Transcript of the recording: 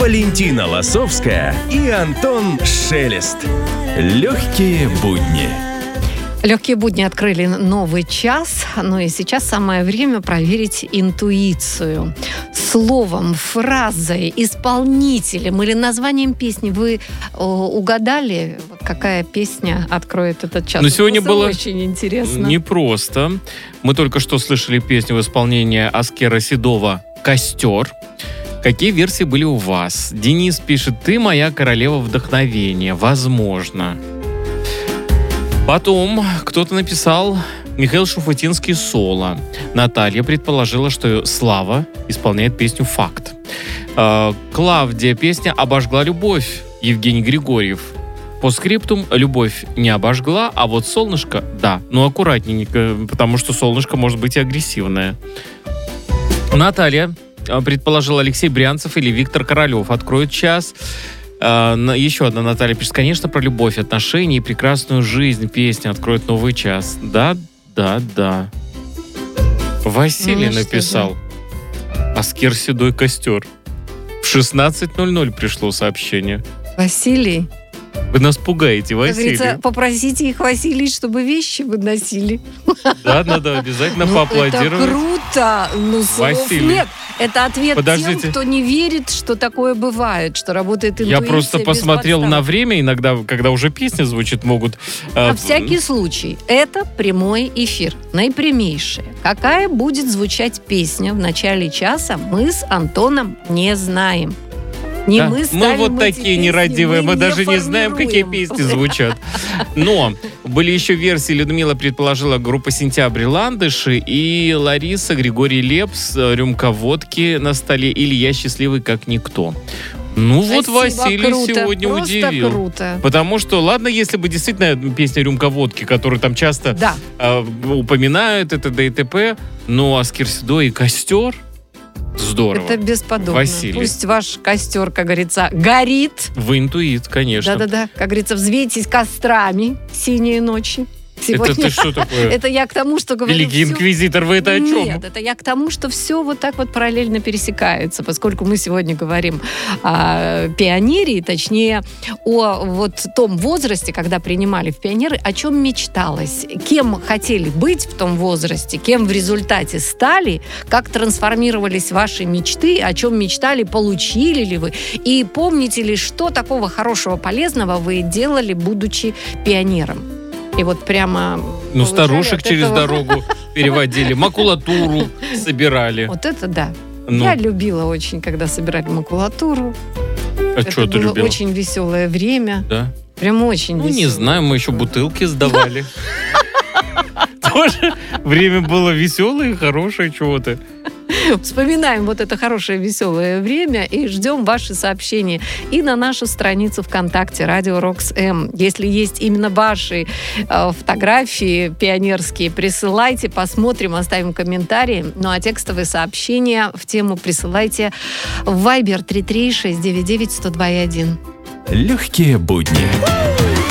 Валентина Лосовская и Антон Шелест. Легкие будни. Легкие будни открыли новый час, но и сейчас самое время проверить интуицию. Словом, фразой, исполнителем или названием песни вы угадали, какая песня откроет этот час? Но сегодня было очень интересно. Непросто. Мы только что слышали песню в исполнении Аскера Седова «Костер». Какие версии были у вас? Денис пишет: «Ты моя королева вдохновения». Возможно. Потом кто-то написал Михаил Шуфутинский «Соло». Наталья предположила, что Слава исполняет песню «Факт». Клавдия песня «Обожгла любовь». Евгений Григорьев. По скриптум любовь не обожгла, а вот солнышко – да. Но аккуратненько, потому что солнышко может быть и агрессивное. Наталья предположил Алексей Брянцев или Виктор Королев. Откроют час. Еще одна Наталья пишет: конечно, про любовь, отношения и прекрасную жизнь. Песня откроет новый час. Да. Василий написал Аскер Седой «Костер». В 16:00 пришло сообщение. Василий. Вы нас пугаете, Василий. Как говорится, попросите их, Василий, чтобы вещи выносили. Да, надо обязательно поаплодировать. Это круто. Слов нет. Это ответ тем, кто не верит, что такое бывает, что работает интуиция. Я просто посмотрел на время, иногда, когда уже песня звучит, могут... На всякий случай, это прямой эфир, наипрямейший. Какая будет звучать песня в начале часа, мы с Антоном не знаем. Мы вот такие нерадивые, мы даже не знаем, какие песни звучат. Но были еще версии. Людмила предположила группа «Сентябрь», «Ландыши», и Лариса, Григорий Лепс, «Рюмка водки на столе» или «Я счастливый как никто». Вот Василий сегодня удивил. Круто. Потому что, ладно, если бы действительно песня «Рюмка водки», которую там часто упоминают, это ДТП, но Аскер Седой и «Костер» здорово. Это бесподобно. Василий. Пусть ваш костер, как говорится, горит. Вы интуит, конечно. Да-да-да. Как говорится, взвейтесь кострами синие ночи. Сегодня. Это что такое? Это я к тому, что говорю... Великий инквизитор, вы это о чем? Нет, это я к тому, что все вот так вот параллельно пересекается, поскольку мы сегодня говорим о пионерии, точнее, о вот том возрасте, когда принимали в пионеры, о чем мечталось, кем хотели быть в том возрасте, кем в результате стали, как трансформировались ваши мечты, о чем мечтали, получили ли вы, и помните ли, что такого хорошего, полезного вы делали, будучи пионером. И вот прямо... старушек через дорогу переводили, макулатуру собирали. Вот это да. Я любила очень, когда собирали макулатуру. А что ты любила? Это было очень веселое время. Да? Прям очень веселое. Не знаю, мы еще бутылки сдавали. Тоже время было веселое и хорошее чего-то. Вспоминаем вот это хорошее, веселое время и ждем ваши сообщения и на нашу страницу ВКонтакте «Радио Рокс-М». Если есть именно ваши фотографии пионерские, присылайте, посмотрим, оставим комментарии. Ну а текстовые сообщения в тему присылайте в Viber 336991021. Легкие будни.